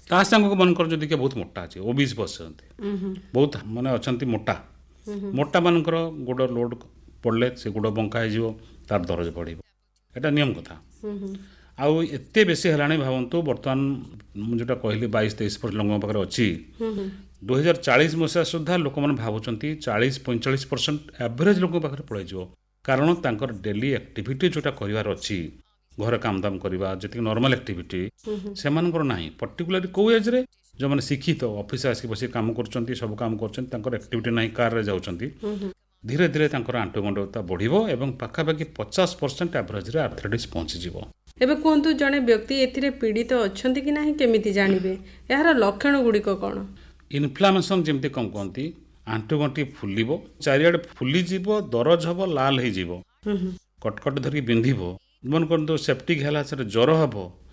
ତା ସାଙ୍ଗକୁ ମନେକର ଯଦି କିଏ ବହୁତ ମୋଟା ଅଛି ଓବିସ୍ ବସିଛନ୍ତି ବହୁତ ମାନେ ଅଛନ୍ତି ମୋଟା ମୋଟା ମାନଙ୍କର ଗୋଡ଼ ଲୋଡ଼ ପଡ଼ିଲେ ସେ ଗୋଡ଼ ବଙ୍କା ହେଇଯିବ ତାର ଦରଜ ବଢ଼ିବ ଏଇଟା ନିୟମ କଥା। ଆଉ ଏତେ ବେଶୀ ହେଲାଣି ଭାବନ୍ତୁ ବର୍ତ୍ତମାନ ମୁଁ ଯେଉଁଟା କହିଲି 22-23% ଲୋକଙ୍କ ପାଖରେ ଅଛି 2040 ମସିହା ସୁଦ୍ଧା ଲୋକମାନେ ଭାବୁଛନ୍ତି 40-45% ଆଭରେଜ ଲୋକଙ୍କ ପାଖରେ ପଳାଇଯିବ କାରଣ ତାଙ୍କର ଡେଲି ଆକ୍ଟିଭିଟି ଯେଉଁଟା କରିବାର ଅଛି ଘରେ କାମଦାମ କରିବା ଯେତିକି ନର୍ମାଲ ଆକ୍ଟିଭିଟି ସେମାନଙ୍କର ନାହିଁ ପର୍ଟିକୁଲାରଲି କେଉଁ ଏଜ୍ରେ ଯେଉଁମାନେ ଶିକ୍ଷିତ ଅଫିସ ଆସିକି ବସି କାମ କରୁଛନ୍ତି ସବୁ କାମ କରୁଛନ୍ତି ତାଙ୍କର ଆକ୍ଟିଭିଟି ନାହିଁ କାରରେ ଯାଉଛନ୍ତି ଧୀରେ ଧୀରେ ତାଙ୍କର ଆଣ୍ଠୁଗଣ୍ଠତା ବଢ଼ିବ ଏବଂ ପାଖାପାଖି 50% ଆଭରେଜରେ ଆର୍ଥ୍ରାଇଟିସ୍ ପହଞ୍ଚିଯିବ। ଏବେ କୁହନ୍ତୁ ଜଣେ ବ୍ୟକ୍ତି ଏଥିରେ ପୀଡ଼ିତ ଅଛନ୍ତି କି ନାହିଁ କେମିତି ଜାଣିବେ ଏହାର ଲକ୍ଷଣ ଗୁଡ଼ିକ କ'ଣ? ଇନଫ୍ଲାମେସନ୍ ଯେମିତି କ'ଣ କୁହନ୍ତି ଆଣ୍ଠୁଗଣ୍ଠି ଫୁଲିବ ଚାରିଆଡ଼େ ଫୁଲିଯିବ ଦରଜ ହେବ ଲାଲ ହେଇଯିବ କଟକଟ ଧରିକି ବିନ୍ଧିବ ମନେ କରନ୍ତୁ ସେପ୍ଟିକ୍ ହେଲା ସେଟା ଜ୍ୱର ହେବ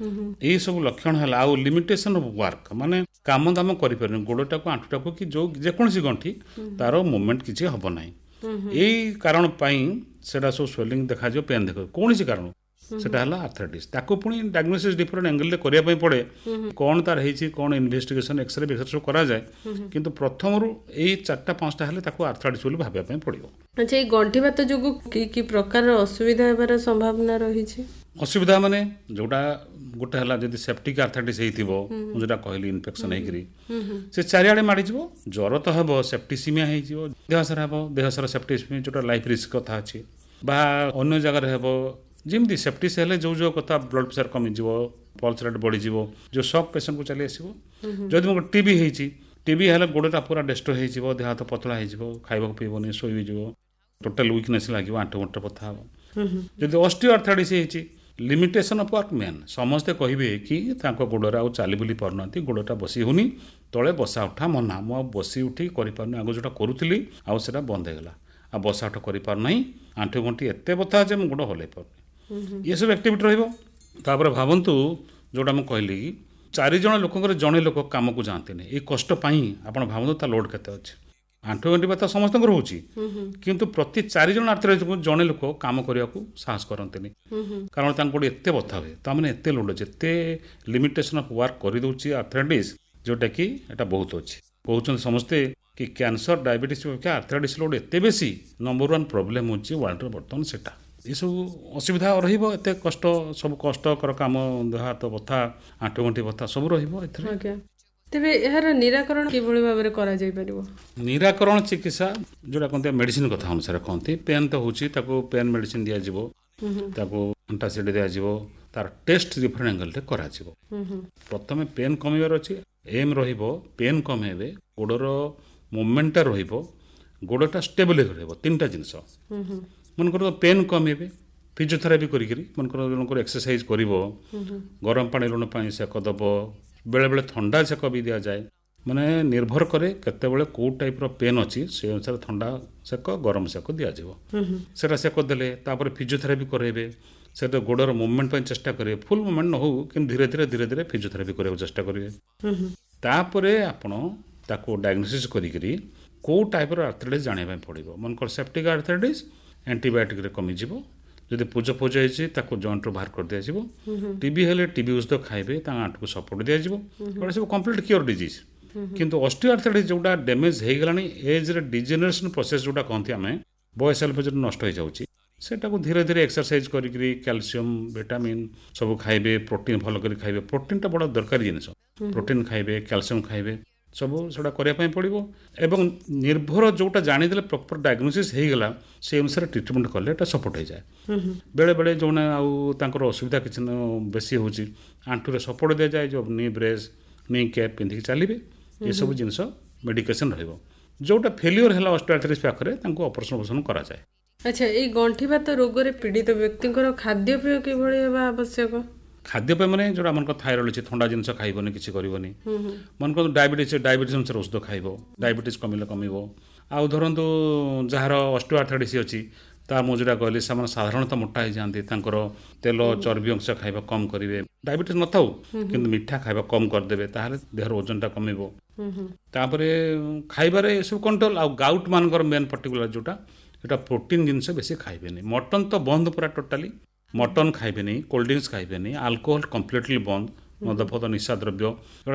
ଏଇ ସବୁ ଲକ୍ଷଣ ହେଲା ଆଉ ଲିମିଟେସନ୍ ଅଫ୍ ୱାର୍କ ମାନେ କାମ ଦାମ କରିପାରିବନି ଗୋଡ଼ଟାକୁ ଆଣ୍ଠୁଟାକୁ କି ଯେଉଁ ଯେକୌଣସି ଗଣ୍ଠି ତାର ମୁଭମେଣ୍ଟ କିଛି ହେବ ନାହିଁ ଏଇ କାରଣ ପାଇଁ ସେଟା ସବୁ ସ୍ୱେଲିଂ ଦେଖାଯିବ ପେନ୍ ଦେଖାଯିବ କୌଣସି କାରଣ ସେଟା ହେଲା ଆର୍ଥ୍ରାଇଟିସ୍ ତାକୁ ପୁଣି ଡାୟଗ୍ନୋସିସ୍ ଡିଫରେଣ୍ଟ ଆଙ୍ଗେଲରେ କରିବା ପାଇଁ ପଡ଼େ କ'ଣ ତାର ହେଇଛି କ'ଣ ଇନଭେଷ୍ଟିଗେସନ୍ ଏକ୍ସରେ ବିକ୍ସରେ ସବୁ କରାଯାଏ କିନ୍ତୁ ପ୍ରଥମରୁ ଏଇ 4-5ଟା ହେଲେ ତାକୁ ଆର୍ଥ୍ରାଇଟିସ୍ ବୋଲି ଭାବିବା ପାଇଁ ପଡ଼ିବ। ଆଚ୍ଛା ଏଇ ଗଣ୍ଠିବାତ ଯୋଗୁଁ କି ପ୍ରକାରର ଅସୁବିଧା ହେବାର ସମ୍ଭାବନା ରହିଛି? ଅସୁବିଧା ମାନେ ଯୋଉଟା ଗୋଟେ ହେଲା ଯଦି ସେପ୍ଟିକ୍ ଆର୍ଥ୍ରାଇଟିସ୍ ହେଇଥିବ ମୁଁ ଯୋଉଟା କହିଲି ଇନଫେକ୍ସନ୍ ହେଇକିରି ସେ ଚାରିଆଡ଼େ ମାଡ଼ିଯିବ ଜ୍ୱର ତ ହେବ ସେପ୍ଟିସିମିଆ ହେଇଯିବ ଦେହସାରା ହେବ ଦେହସାରା ସେପ୍ଟିସିମିଆ ଯୋଉଟା ଲାଇଫ୍ ରିସ୍କ କଥା ଅଛି ବା ଅନ୍ୟ ଜାଗାରେ ହେବ ଯେମିତି ସେପ୍ଟିସ୍ ହେଲେ ଯେଉଁ କଥା ବ୍ଲଡ଼ ପ୍ରେସର କମିଯିବ ପଲ୍ସ ରେଟ୍ ବଢ଼ିଯିବ ଯେଉଁ ସକ୍ ପେସେଣ୍ଟକୁ ଚାଲି ଆସିବ ଯଦି ମୋର ଟିବି ହେଇଛି ଟିବି ହେଲେ ଗୋଡ଼ଟା ପୁରା ଡେଷ୍ଟ୍ରୟ ହେଇଯିବ ଦେହ ହାତ ପତଳା ହେଇଯିବ ଖାଇବାକୁ ପିଇବନି ଶୋଇଯିବ ଟୋଟାଲ ୱିକନେସ୍ ଲାଗିବ ଆଣ୍ଠୁଗଣ୍ଠି ବଥା ହେବ। ଯଦି ଅଷ୍ଟିଓଆର୍ଥ୍ରାଇଟିସ୍ ହେଇଛି ଲିମିଟେସନ୍ ଅଫ୍ ୱାର୍କ ମେନ୍ ସମସ୍ତେ କହିବେ କି ତାଙ୍କ ଗୋଡ଼ରେ ଆଉ ଚାଲି ବୁଲି ପାରୁନାହାନ୍ତି ଗୋଡ଼ଟା ବସି ହେଉନି ତଳେ ବସା ଉଠା ମନା ମୁଁ ଆଉ ବସି ଉଠି କରିପାରୁନି ଆଗ ଯେଉଁଟା କରୁଥିଲି ଆଉ ସେଇଟା ବନ୍ଦ ହେଇଗଲା ଆଉ ବସା ଉଠା କରିପାରୁନାହିଁ ଆଣ୍ଠୁଗଣ୍ଠି ଏତେ ବଥା ଯେ ମୁଁ ଗୋଡ଼ ହଲେଇ ପାରୁନି ଏସବୁ ଆକ୍ଟିଭିଟି ରହିବ। ତାପରେ ଭାବନ୍ତୁ ଯେଉଁଟା ମୁଁ କହିଲି 4 ଜଣ ଲୋକଙ୍କର ଜଣେ ଲୋକ କାମକୁ ଯାଆନ୍ତିନି ଏଇ କଷ୍ଟ ପାଇଁ ଆପଣ ଭାବନ୍ତୁ ତା ଲୋଡ଼ କେତେ ଅଛି ଆଣ୍ଠୁଗଣ୍ଠି ବଥା ସମସ୍ତଙ୍କର ହେଉଛି କିନ୍ତୁ ପ୍ରତି 4 ଜଣ ଆର୍ଥ୍ରାଇଟିସ୍ ଜଣେ ଲୋକ କାମ କରିବାକୁ ସାହସ କରନ୍ତିନି କାରଣ ତାଙ୍କ ଗୋଡ଼ ଏତେ ବଥା ହୁଏ ତାମାନେ ଏତେ ଲୋଡ଼ ଅଛି ଏତେ ଲିମିଟେସନ୍ ଅଫ୍ ୱାର୍କ କରିଦେଉଛି ଆର୍ଥ୍ରାଇଟିସ୍ ଯେଉଁଟାକି ଏଇଟା ବହୁତ ଅଛି କହୁଛନ୍ତି ସମସ୍ତେ କି କ୍ୟାନ୍ସର ଡାଇବେଟିସ୍ ଅପେକ୍ଷା ଆର୍ଥ୍ରାଇଟିସ୍ ଲୋଡ଼ ଏତେ ବେଶୀ ନମ୍ବର 1 ପ୍ରୋବ୍ଲେମ୍ ହେଉଛି ୱାର୍ଲଡରେ ବର୍ତ୍ତମାନ ସେଟା ଏସବୁ ଅସୁବିଧା ରହିବ ଏତେ କଷ୍ଟ ସବୁ କଷ୍ଟକର କାମ ଦେହ ହାତ ବଥା ଆଣ୍ଠୁଗଣ୍ଠି ବଥା ସବୁ ରହିବ ଏଥିରେ। ତେବେ ଏହାର ନିରାକରଣ କିଭଳି ଭାବରେ କରାଯାଇପାରିବ? ନିରାକରଣ ଚିକିତ୍ସା ଯେଉଁଟା କହନ୍ତି ମେଡ଼ିସିନ କଥା ଅନୁସାରେ କହନ୍ତି ପେନ୍ ତ ହେଉଛି ତାକୁ ପେନ୍ ମେଡ଼ିସିନ ଦିଆଯିବ ତାକୁ ଆଣ୍ଟାସିଡ୍ ଦିଆଯିବ ତାର ଟେଷ୍ଟ ଡିଫରେଣ୍ଟ ଆଙ୍ଗେଲରେ କରାଯିବ। ପ୍ରଥମେ ପେନ୍ କମିବାର ଅଛି ଏମ୍ ରହିବ ପେନ୍ କମେଇବେ ଗୋଡ଼ର ମୁଭମେଣ୍ଟଟା ରହିବ ଗୋଡ଼ଟା ଷ୍ଟେବଲ୍ ରହିବ 3ଟା ଜିନିଷ ମନେକର ପେନ୍ କମେଇବେ ଫିଜିଓଥେରାପି କରିକିରି ମନେକର ଜଣଙ୍କର ଏକ୍ସରସାଇଜ କରିବ ଗରମ ପାଣି ଲୁଣ ପାଣି ସେକ ଦେବ ବେଳେବେଳେ ଥଣ୍ଡା ସେକ ବି ଦିଆଯାଏ ମାନେ ନିର୍ଭର କରେ କେତେବେଳେ କେଉଁ ଟାଇପ୍ର ପେନ୍ ଅଛି ସେ ଅନୁସାରେ ଥଣ୍ଡା ସେକ ଗରମ ସେକ ଦିଆଯିବ ସେଟା ସେକ ଦେଲେ ତାପରେ ଫିଜିଓଥେରାପି କରାଇବେ ସେଟା ଗୋଡ଼ର ମୁଭମେଣ୍ଟ ପାଇଁ ଚେଷ୍ଟା କରିବେ ଫୁଲ୍ ମୁଭମେଣ୍ଟ ନ ହେଉ କିନ୍ତୁ ଧୀରେ ଧୀରେ ଫିଜିଓଥେରାପି କରିବାକୁ ଚେଷ୍ଟା କରିବେ ତାପରେ ଆପଣ ତାକୁ ଡାୟଗ୍ନୋସିସ୍ କରିକିରି କେଉଁ ଟାଇପ୍ର ଆର୍ଥ୍ରାଇଟିସ୍ ଜାଣିବା ପାଇଁ ପଡ଼ିବ ମନେକର ସେପ୍ଟିକ୍ ଆର୍ଥ୍ରାଇଟିସ୍ ଆଣ୍ଟିବାୟୋଟିକ୍ରେ କମିଯିବ ଯଦି ପୂଜ ହେଇଛି ତାକୁ ଜଏଣ୍ଟରୁ ବାହାର କରିଦିଆଯିବ ଟିବି ହେଲେ ଟିବି ଔଷଧ ଖାଇବେ ତାଙ୍କ ଆଣ୍ଠୁକୁ ସପୋର୍ଟ ଦିଆଯିବ ଏଗୁଡ଼ା ସବୁ କମ୍ପ୍ଲିଟ୍ କିଓର ଡିଜିଜ୍ କିନ୍ତୁ ଅଷ୍ଟିଓଆର୍ଥ୍ରାଇଟିସ୍ ଯେଉଁଟା ଡ୍ୟାମେଜ୍ ହେଇଗଲାଣି ଏଜ୍ରେ ଡିଜେନେରେସନ୍ ପ୍ରୋସେସ୍ ଯେଉଁଟା କହନ୍ତି ଆମେ ବୟସ ହେଲେ ପର୍ଯ୍ୟନ୍ତ ନଷ୍ଟ ହେଇଯାଉଛି ସେଟାକୁ ଧୀରେ ଧୀରେ ଏକ୍ସରସାଇଜ କରିକିରି କ୍ୟାଲସିୟମ୍ ଭିଟାମିନ୍ ସବୁ ଖାଇବେ ପ୍ରୋଟିନ୍ ଭଲ କରି ଖାଇବେ ପ୍ରୋଟିନ୍ଟା ବଡ଼ ଦରକାରୀ ଜିନିଷ ପ୍ରୋଟିନ୍ ଖାଇବେ କ୍ୟାଲସିୟମ୍ ଖାଇବେ ସବୁ ସେଟା କରିବା ପାଇଁ ପଡ଼ିବ ଏବଂ ନିର୍ଭର ଯେଉଁଟା ଜାଣିଦେଲେ ପ୍ରପର ଡାୟଗ୍ନୋସିସ୍ ହେଇଗଲା ସେ ଅନୁସାରେ ଟ୍ରିଟମେଣ୍ଟ କଲେ ଏଟା ସପୋର୍ଟ ହେଇଯାଏ। ବେଳେବେଳେ ଯେଉଁମାନେ ଆଉ ତାଙ୍କର ଅସୁବିଧା କିଛି ବେଶୀ ହେଉଛି ଆଣ୍ଠୁରେ ସପୋର୍ଟ ଦିଆଯାଏ ଯେଉଁ ନି ବ୍ରେସ୍ ନି କ୍ୟାପ୍ ପିନ୍ଧିକି ଚାଲିବେ ଏସବୁ ଜିନିଷ ମେଡ଼ିକେସନ୍ ରହିବ ଯେଉଁଟା ଫେଲିଓର ହେଲା ଅଷ୍ଟିଓଆର୍ଥ୍ରାଇଟିସ୍ ପାଖରେ ତାଙ୍କୁ ଅପରେସନ୍ କରାଯାଏ। ଆଚ୍ଛା ଏଇ ଗଣ୍ଠିବାତ ରୋଗରେ ପୀଡ଼ିତ ବ୍ୟକ୍ତିଙ୍କର ଖାଦ୍ୟପେୟ କିଭଳି ହେବା ଆବଶ୍ୟକ? ଖାଦ୍ୟପେୟ ମାନେ ଯେଉଁଟା ମନେକର ଥାଇରଏଡ୍ ଅଛି ଥଣ୍ଡା ଜିନିଷ ଖାଇବନି କିଛି କରିବନି ମନେକର ଡାଇବେଟିସ୍ ଅନୁସାରେ ଔଷଧ ଖାଇବ ଡାଇବେଟିସ୍ କମିଲେ କମିବ ଆଉ ଧରନ୍ତୁ ଯାହାର ଅଷ୍ଟିଓଆର୍ଥ୍ରାଇଟିସ୍ ଅଛି ତା ମୁଁ ଯେଉଁଟା କହିଲି ସେମାନେ ସାଧାରଣତଃ ମୋଟା ହେଇଯାଆନ୍ତି ତାଙ୍କର ତେଲ ଚର୍ବି ଅଂଶ ଖାଇବା କମ୍ କରିବେ ଡାଇବେଟିସ୍ ନଥାଉ କିନ୍ତୁ ମିଠା ଖାଇବା କମ୍ କରିଦେବେ ତାହେଲେ ଦେହର ଓଜନଟା କମିବ। ତାପରେ ଖାଇବାରେ ଏସବୁ କଣ୍ଟ୍ରୋଲ ଆଉ ଗାଉଟ୍ ମାନଙ୍କର ମେନ୍ ପର୍ଟିକୁଲାର ଯେଉଁଟା ଏଇଟା ପ୍ରୋଟିନ୍ ଜିନିଷ ବେଶୀ ଖାଇବେନି ମଟନ୍ ତ ବନ୍ଦ ପୁରା ଟୋଟାଲି ମଟନ୍ ଖାଇବେନି କୋଲ୍ଡ ଡ୍ରିଙ୍କସ୍ ଖାଇବେନି ଆଲକୋହଲ କମ୍ପ୍ଲିଟଲି ବନ୍ଦ ମଦ ଫଦ ନିଶା ଦ୍ରବ୍ୟ